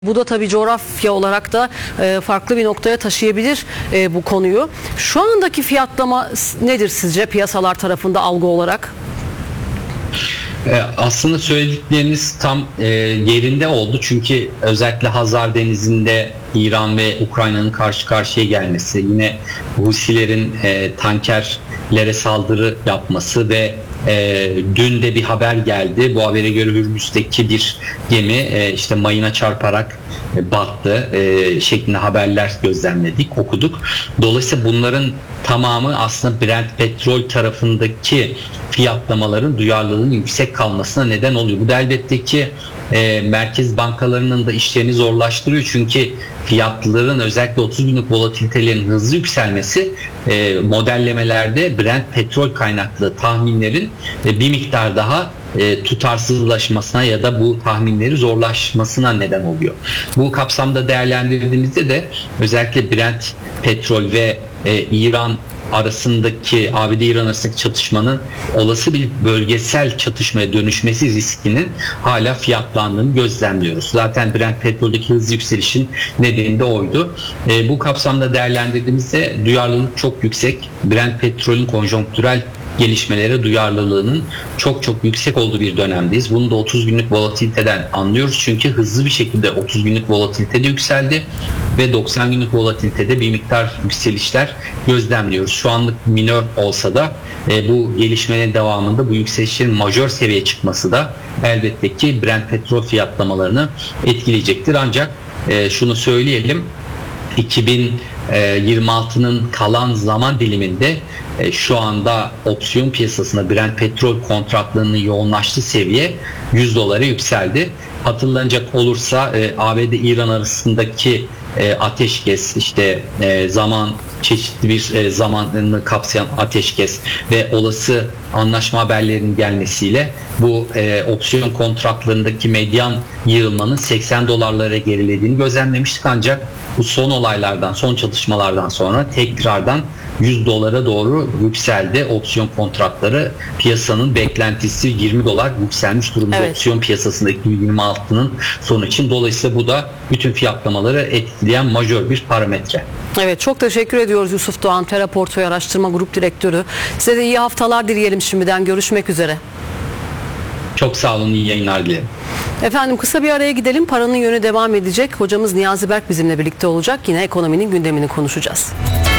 Bu da tabii coğrafya olarak da farklı bir noktaya taşıyabilir bu konuyu. Şu andaki fiyatlama nedir sizce piyasalar tarafında algı olarak? Aslında söyledikleriniz tam yerinde oldu. Çünkü özellikle Hazar Denizi'nde İran ve Ukrayna'nın karşı karşıya gelmesi, yine Husilerin tankerlere saldırı yapması ve dün de bir haber geldi. Bu habere göre Hürmüz'deki bir gemi işte mayına çarparak battı şeklinde haberler gözlemledik, okuduk. Dolayısıyla bunların tamamı aslında Brent petrol tarafındaki fiyatlamaların duyarlılığının yüksek kalmasına neden oluyor. Bu da elbette ki merkez bankalarının da işlerini zorlaştırıyor. Çünkü fiyatların özellikle 30 günlük volatilitelerin hızlı yükselmesi modellemelerde Brent petrol kaynaklı tahminlerin bir miktar daha tutarsızlaşmasına ya da bu tahminleri zorlaşmasına neden oluyor. Bu kapsamda değerlendirdiğimizde de özellikle Brent petrol ve İran arasındaki ABD-İran arasındaki çatışmanın olası bir bölgesel çatışmaya dönüşmesi riskinin hala fiyatlandığını gözlemliyoruz. Zaten Brent petroldeki hızlı yükselişin nedeni de oydu. Bu kapsamda değerlendirdiğimizde duyarlılık çok yüksek. Brent petrolün konjonktürel gelişmelere duyarlılığının çok yüksek olduğu bir dönemdeyiz. Bunu da 30 günlük volatiliteden anlıyoruz. Çünkü hızlı bir şekilde 30 günlük volatilitede yükseldi ve 90 günlük volatilitede bir miktar yükselişler gözlemliyoruz. Şu anlık minör olsa da bu gelişmenin devamında bu yükselişlerin majör seviyeye çıkması da elbette ki Brent petrol fiyatlamalarını etkileyecektir. Ancak şunu söyleyelim, 2026'nın kalan zaman diliminde şu anda opsiyon piyasasında Brent petrol kontratlarının yoğunlaştığı seviye $100'a yükseldi. Hatırlanacak olursa ABD-İran arasındaki ateşkes, işte çeşitli bir zamanını kapsayan ateşkes ve olası anlaşma haberlerinin gelmesiyle bu opsiyon kontratlarındaki medyan yığılmanın $80'lara gerilediğini gözlemlemiştik. Ancak bu son olaylardan, son çatışmalardan sonra tekrardan $100'a doğru yükseldi. Opsiyon kontratları, piyasanın beklentisi $20 yükselmiş durumda. Evet. Opsiyon piyasasındaki 26'nın sonu için. Dolayısıyla bu da bütün fiyatlamaları etkileyen majör bir parametre. Evet, çok teşekkür ediyoruz Yusuf Doğan, Terra Portföy Araştırma Grup Direktörü. Size de iyi haftalar dileyelim şimdiden. Görüşmek üzere. Çok sağ olun, iyi yayınlar dilerim. Efendim, kısa bir araya gidelim. Paranın yönü devam edecek. Hocamız Niyazi Berk bizimle birlikte olacak. Yine ekonominin gündemini konuşacağız.